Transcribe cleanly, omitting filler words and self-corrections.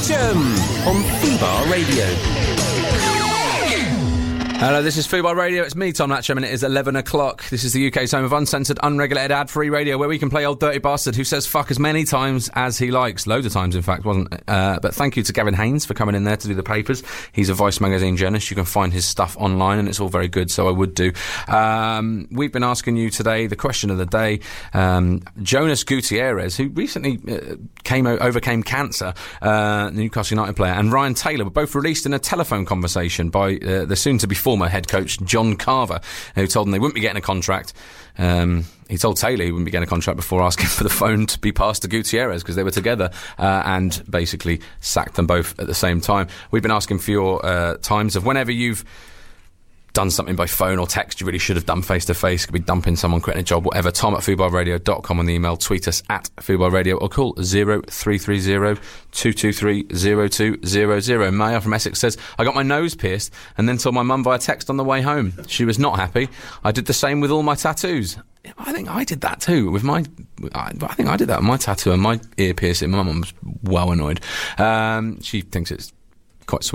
Matcham on Fubar Radio. Hello, this is Fubar Radio. It's me, Tom Latcham, and it is 11 o'clock. This is the UK's home of uncensored, unregulated, ad-free radio, where we can play Old Dirty Bastard, who says fuck as many times as he likes. Loads of times, in fact, wasn't it? But thank you to Gavin Haynes for coming in there to do the papers. He's a Vice magazine journalist. You can find his stuff online, and it's all very good, so I would do. We've been asking you today the question of the day. Jonas Gutierrez, who recently overcame cancer, Newcastle United player, and Ryan Taylor were both released in a telephone conversation by the soon-to-be former head coach John Carver, who told them they wouldn't be getting a contract. He told Taylor he wouldn't be getting a contract before asking for the phone to be passed to Gutierrez because they were together, and basically sacked them both at the same time. We've been asking for your times of whenever you've done something by phone or text you really should have done face-to-face. Could be dumping someone, quitting a job, whatever. Tom at fubarradio.com on the email. Tweet us at fubarradio or call 0330 223 0200. Maya from Essex says, I got my nose pierced and then told my mum via text on the way home. She was not happy. I did the same with all my tattoos. I think I did that too with my... I think I did that with my tattoo and my ear piercing. My mum was well annoyed. She thinks it's quite sweet.